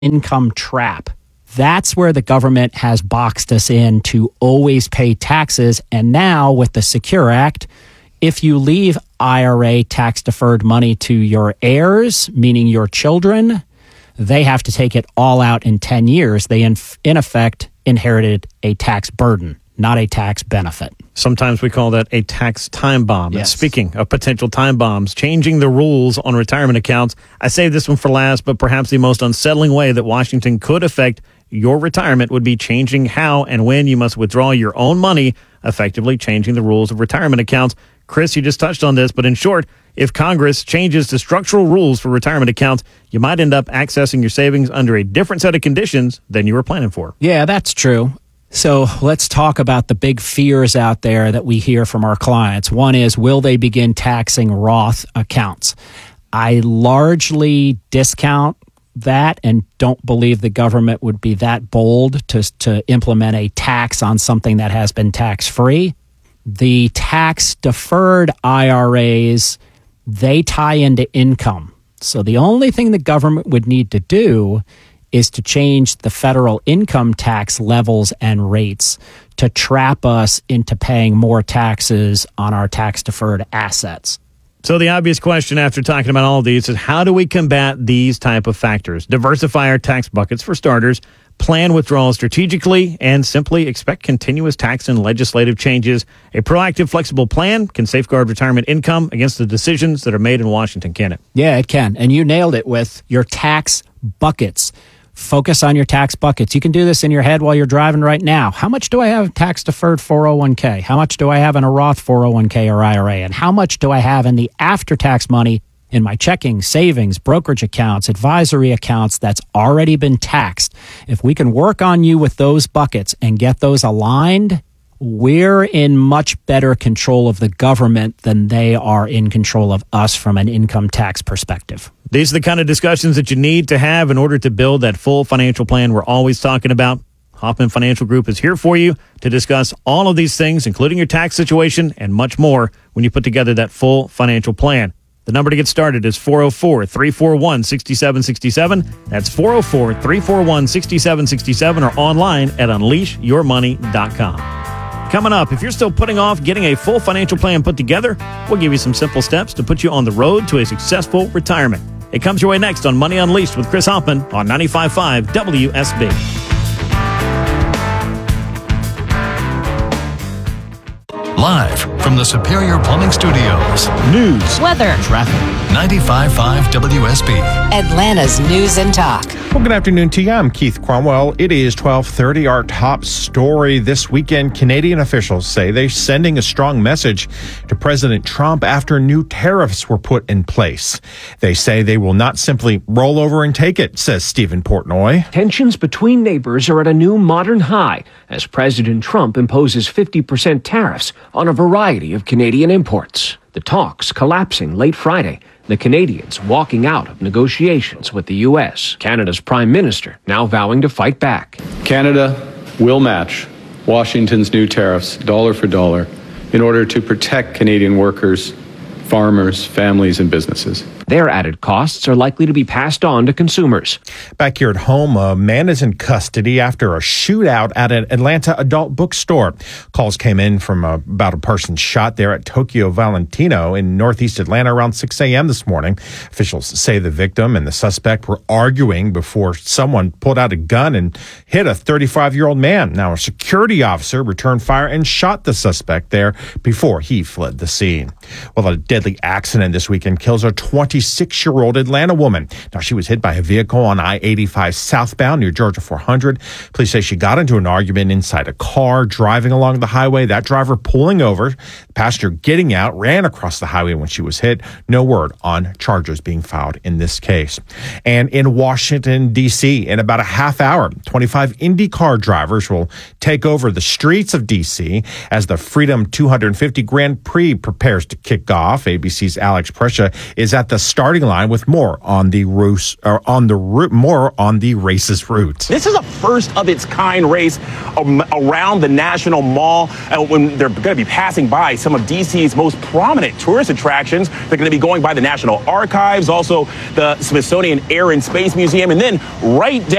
income trap. That's where the government has boxed us in to always pay taxes. And now with the Secure Act, if you leave IRA tax-deferred money to your heirs, meaning your children, they have to take it all out in 10 years. They, in effect, inherited a tax burden, not a tax benefit. Sometimes we call that a tax time bomb. Yes. And speaking of potential time bombs, changing the rules on retirement accounts, I saved this one for last, but perhaps the most unsettling way that Washington could affect your retirement would be changing how and when you must withdraw your own money, effectively changing the rules of retirement accounts. Chris, you just touched on this, but in short, if Congress changes the structural rules for retirement accounts, you might end up accessing your savings under a different set of conditions than you were planning for. Yeah, that's true. So let's talk about the big fears out there that we hear from our clients. One is, will they begin taxing Roth accounts? I largely discount that and don't believe the government would be that bold to implement a tax on something that has been tax-free. The tax-deferred IRAs, they tie into income. So the only thing the government would need to do is to change the federal income tax levels and rates to trap us into paying more taxes on our tax-deferred assets. So the obvious question after talking about all of these is, how do we combat these type of factors? Diversify our tax buckets for starters, plan withdrawals strategically, and simply expect continuous tax and legislative changes. A proactive, flexible plan can safeguard retirement income against the decisions that are made in Washington, can it? Yeah, it can. And you nailed it with your tax buckets. Focus on your tax buckets. You can do this in your head while you're driving right now. How much do I have tax-deferred 401k? How much do I have in a Roth 401k or IRA? And how much do I have in the after-tax money in my checking, savings, brokerage accounts, advisory accounts that's already been taxed? If we can work on you with those buckets and get those aligned, we're in much better control of the government than they are in control of us from an income tax perspective. These are the kind of discussions that you need to have in order to build that full financial plan we're always talking about. Hoffman Financial Group is here for you to discuss all of these things, including your tax situation and much more, when you put together that full financial plan. The number to get started is 404-341-6767. That's 404-341-6767 or online at unleashyourmoney.com. Coming up, if you're still putting off getting a full financial plan put together, we'll give you some simple steps to put you on the road to a successful retirement. It comes your way next on Money Unleashed with Chris Hoffman on 95.5 WSB. Live from the Superior Plumbing Studios. News, weather, traffic. 95.5 WSB. Atlanta's News and Talk. Well, good afternoon to you. I'm Keith Cromwell. It is 12:30. Our top story this weekend. Canadian officials say they're sending a strong message to President Trump after new tariffs were put in place. They say they will not simply roll over and take it, says Stephen Portnoy. Tensions between neighbors are at a new modern high as President Trump imposes 50% tariffs on a variety of Canadian imports. The talks collapsing late Friday. The Canadians walking out of negotiations with the U.S. Canada's Prime Minister now vowing to fight back. Canada will match Washington's new tariffs dollar for dollar in order to protect Canadian workers, farmers, families, and businesses. Their added costs are likely to be passed on to consumers. Back here at home, a man is in custody after a shootout at an Atlanta adult bookstore. Calls came in from about a person shot there at Tokyo Valentino in northeast Atlanta around 6 a.m. this morning. Officials say the victim and the suspect were arguing before someone pulled out a gun and hit a 35-year-old man. Now, a security officer returned fire and shot the suspect there before he fled the scene. Well, a deadly accident this weekend kills a 26-year-old Atlanta woman. Now, she was hit by a vehicle on I-85 southbound near Georgia 400. Police say she got into an argument inside a car driving along the highway. That driver pulling over, the passenger getting out, ran across the highway when she was hit. No word on charges being filed in this case. And in Washington, D.C., in about a half hour, 25 IndyCar drivers will take over the streets of D.C. as the Freedom 250 Grand Prix prepares to kick off. ABC's Alex Prescia is at the starting line with more on the race's roots. This is a first of its kind race around the National Mall, when they're going to be passing by some of DC's most prominent tourist attractions. They're going to be going by the National Archives, also the Smithsonian Air and Space Museum, and then right down